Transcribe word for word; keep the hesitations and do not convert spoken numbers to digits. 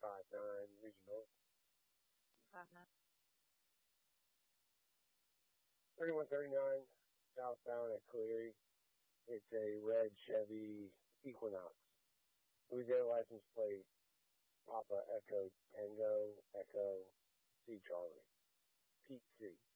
five nine, regional. Five nine. thirty-one thirty-nine, southbound at Cleary. It's a red Chevy Equinox. Louisiana license plate, Papa Echo Tango Echo C Charlie. Pete C.